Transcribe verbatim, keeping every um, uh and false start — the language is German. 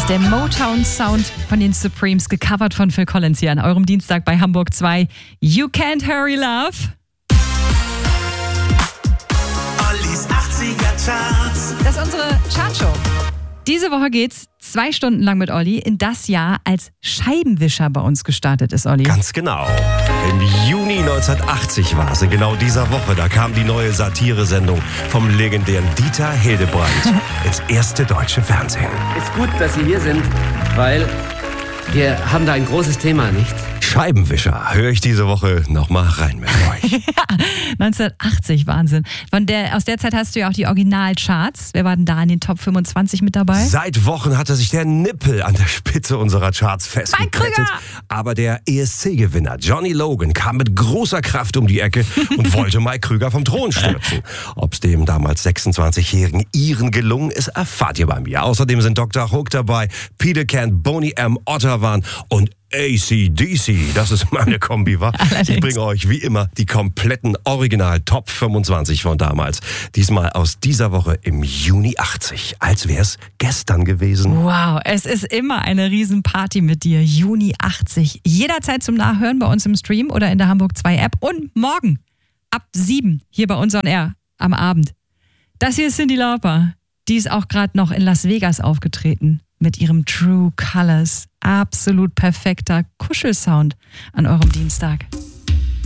Der Motown-Sound von den Supremes, gecovert von Phil Collins hier an eurem Dienstag bei Hamburg zwei. You Can't Hurry Love. Ollis achtziger Charts. Das ist unsere Chartshow. Diese Woche geht's zwei Stunden lang mit Olli in das Jahr, als Scheibenwischer bei uns gestartet ist, Olli. Ganz genau. Im Juni neunzehnhundertachtzig war es, in genau dieser Woche, da kam die neue Satiresendung vom legendären Dieter Hildebrandt ins erste deutsche Fernsehen. Ist gut, dass Sie hier sind, weil wir haben da ein großes Thema, nicht? Scheibenwischer, höre ich diese Woche nochmal rein mit euch. Ja, neunzehnhundertachtzig, Wahnsinn. Von der, aus der Zeit hast du ja auch die Originalcharts. Wer war denn da in den Top fünfundzwanzig mit dabei? Seit Wochen hatte sich der Nippel an der Spitze unserer Charts festgekettet. Aber der E S C-Gewinner Johnny Logan kam mit großer Kraft um die Ecke und wollte Mike Krüger vom Thron stürzen. Ob es dem damals sechsundzwanzigjährigen Iren gelungen ist, erfahrt ihr bei mir. Außerdem sind Doktor Hook dabei, Peter Kent, Boney M. Otterwan und A C D C, das ist meine Kombi, wa? Allerdings. Ich bringe euch wie immer die kompletten Original Top fünfundzwanzig von damals. Diesmal aus dieser Woche im Juni achtzig, als wäre es gestern gewesen. Wow, es ist immer eine Riesenparty mit dir. Juni achtzig. Jederzeit zum Nachhören bei uns im Stream oder in der Hamburg zwei App. Und morgen ab sieben hier bei uns on Air am Abend. Das hier ist Cyndi Lauper. Die ist auch gerade noch in Las Vegas aufgetreten mit ihrem True Colors. Absolut perfekter Kuschelsound an eurem Dienstag.